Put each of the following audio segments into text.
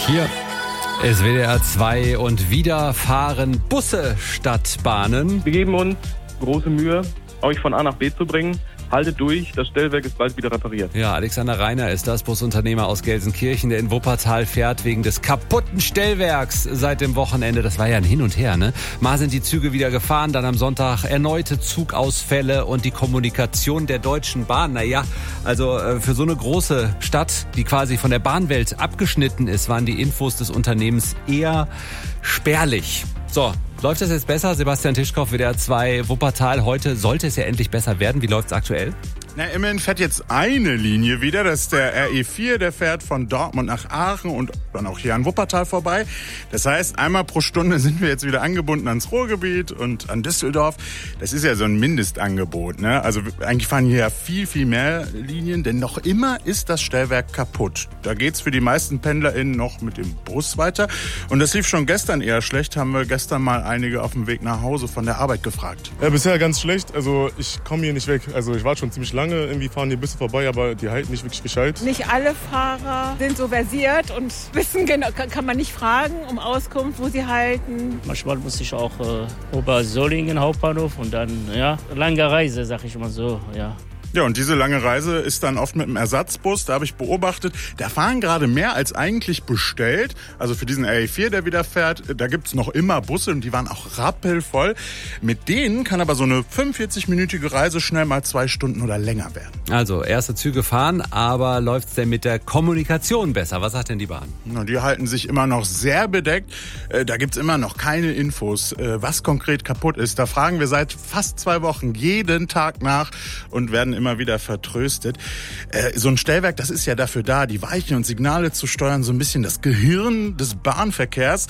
Hier ist WDR 2 und wieder fahren Busse statt Bahnen. Wir geben uns große Mühe, euch von A nach B zu bringen. Haltet durch, das Stellwerk ist bald wieder repariert. Ja, Alexander Reiner ist das, Busunternehmer aus Gelsenkirchen, der in Wuppertal fährt wegen des kaputten Stellwerks seit dem Wochenende. Das war ja ein Hin und Her, ne? Mal sind die Züge wieder gefahren, dann am Sonntag erneute Zugausfälle und die Kommunikation der Deutschen Bahn. Naja, also für so eine große Stadt, die quasi von der Bahnwelt abgeschnitten ist, waren die Infos des Unternehmens eher spärlich. So, läuft das jetzt besser? Sebastian Tischkow, WDR 2 Wuppertal. Heute sollte es ja endlich besser werden. Wie läuft's aktuell? Na, immerhin fährt jetzt eine Linie wieder. Das ist der RE4, der fährt von Dortmund nach Aachen und dann auch hier an Wuppertal vorbei. Das heißt, einmal pro Stunde sind wir jetzt wieder angebunden ans Ruhrgebiet und an Düsseldorf. Das ist ja so ein Mindestangebot, ne? Also eigentlich fahren hier ja viel, viel mehr Linien, denn noch immer ist das Stellwerk kaputt. Da geht's für die meisten PendlerInnen noch mit dem Bus weiter. Und das lief schon gestern eher schlecht. Haben wir gestern mal einige auf dem Weg nach Hause von der Arbeit gefragt. Ja, bisher ganz schlecht. Also ich komme hier nicht weg. Also ich war schon ziemlich lange. Irgendwie fahren die Busse vorbei, aber die halten nicht wirklich gescheit. Nicht alle Fahrer sind so versiert und wissen genau, kann man nicht fragen um Auskunft, wo sie halten. Manchmal muss ich auch Obersolingen Hauptbahnhof und dann, ja, lange Reise, sag ich mal so, ja. Ja, und diese lange Reise ist dann oft mit einem Ersatzbus. Da habe ich beobachtet, da fahren gerade mehr als eigentlich bestellt. Also für diesen RE4, der wieder fährt, da gibt's noch immer Busse und die waren auch rappelvoll. Mit denen kann aber so eine 45-minütige Reise schnell mal 2 Stunden oder länger werden. Also, erste Züge fahren, aber läuft's denn mit der Kommunikation besser? Was sagt denn die Bahn? Na, die halten sich immer noch sehr bedeckt. Da gibt's immer noch keine Infos, was konkret kaputt ist. Da fragen wir seit fast 2 Wochen jeden Tag nach und werden immer wieder vertröstet. So ein Stellwerk, das ist ja dafür da, die Weichen und Signale zu steuern, so ein bisschen das Gehirn des Bahnverkehrs.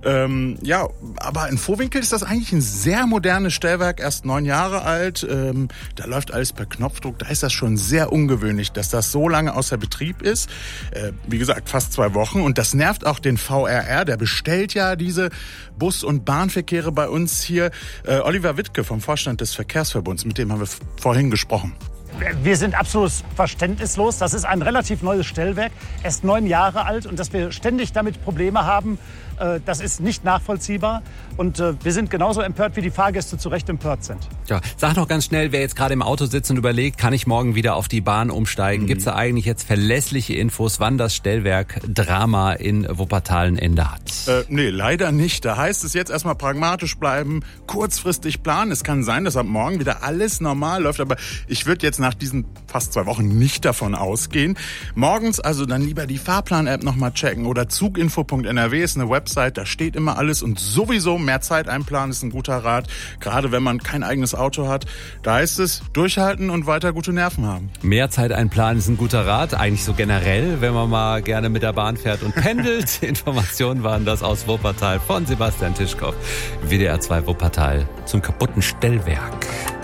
Ja, aber in Vohwinkel ist das eigentlich ein sehr modernes Stellwerk, erst 9 Jahre alt. Da läuft alles per Knopfdruck. Da ist das schon sehr ungewöhnlich, dass das so lange außer Betrieb ist. Wie gesagt, fast 2 Wochen. Und das nervt auch den VRR, der bestellt ja diese Bus- und Bahnverkehre bei uns hier. Oliver Wittke vom Vorstand des Verkehrsverbunds, mit dem haben wir vorhin gesprochen. Wir sind absolut verständnislos. Das ist ein relativ neues Stellwerk, erst 9 Jahre alt. Und dass wir ständig damit Probleme haben, das ist nicht nachvollziehbar. Und wir sind genauso empört, wie die Fahrgäste zu Recht empört sind. Ja, sag noch ganz schnell, wer jetzt gerade im Auto sitzt und überlegt, kann ich morgen wieder auf die Bahn umsteigen? Gibt's da eigentlich jetzt verlässliche Infos, wann das Stellwerk Drama in Wuppertal ein Ende hat? Nee, leider nicht. Da heißt es jetzt erstmal pragmatisch bleiben, kurzfristig planen. Es kann sein, dass ab morgen wieder alles normal läuft, aber ich würde jetzt nach diesen fast 2 Wochen nicht davon ausgehen. Morgens also dann lieber die Fahrplan-App nochmal checken oder zuginfo.nrw ist eine Website, da steht immer alles und sowieso mehr Zeit einplanen ist ein guter Rat, gerade wenn man kein eigenes Auto hat. Da heißt es, durchhalten und weiter gute Nerven haben. Mehr Zeit einplanen ist ein guter Rat, eigentlich so generell, wenn man mal gerne mit der Bahn fährt und pendelt. Informationen waren das aus Wuppertal von Sebastian Tischkow, WDR 2 Wuppertal zum kaputten Stellwerk.